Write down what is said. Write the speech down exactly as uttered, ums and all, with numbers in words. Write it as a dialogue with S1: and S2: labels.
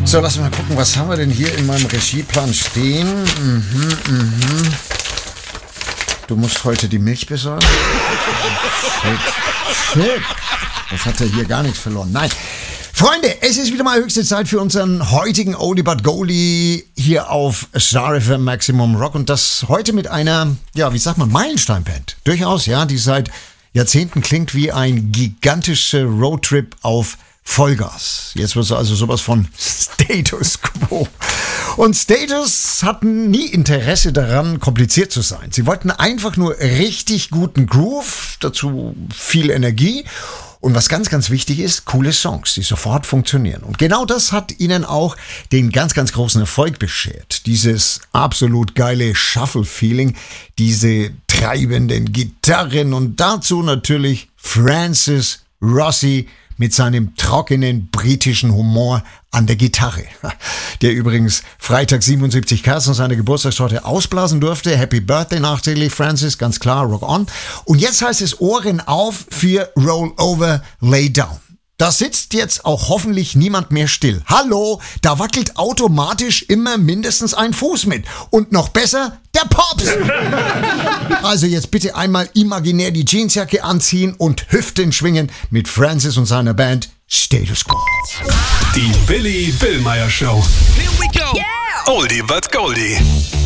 S1: So, lass mal gucken, was haben wir denn hier in meinem Regieplan stehen? Mhm, mhm. Du musst heute die Milch besorgen? Shit. Shit. Das hat er hier gar nichts verloren. Nein. Freunde, es ist wieder mal höchste Zeit für unseren heutigen Oldie but Goldie hier auf Star F M Maximum Rock. Und das heute mit einer, ja, wie sagt man, Meilensteinband. Durchaus, ja, die seit Jahrzehnten klingt wie ein gigantischer Roadtrip auf Vollgas. Jetzt wird es also sowas von Status Quo. Und Status hatten nie Interesse daran, kompliziert zu sein. Sie wollten einfach nur richtig guten Groove, dazu viel Energie und was ganz, ganz wichtig ist, coole Songs, die sofort funktionieren. Und genau das hat ihnen auch den ganz, ganz großen Erfolg beschert. Dieses absolut geile Shuffle-Feeling, diese treibenden Gitarren und dazu natürlich Francis Rossi mit seinem trockenen britischen Humor an der Gitarre. Der übrigens Freitag siebenundsiebzig Kerzen seine Geburtstagstorte ausblasen durfte. Happy Birthday nachträglich, Francis, ganz klar, rock on. Und jetzt heißt es Ohren auf für Roll Over, Lay Down. Da sitzt jetzt auch hoffentlich niemand mehr still. Hallo, da wackelt automatisch immer mindestens ein Fuß mit. Und noch besser, der Pops. Also jetzt bitte einmal imaginär die Jeansjacke anziehen und Hüften schwingen mit Francis und seiner Band Status Quo.
S2: Die Billy Billmeyer Show.
S3: Here we go.
S2: Yeah. Oldie but Goldie.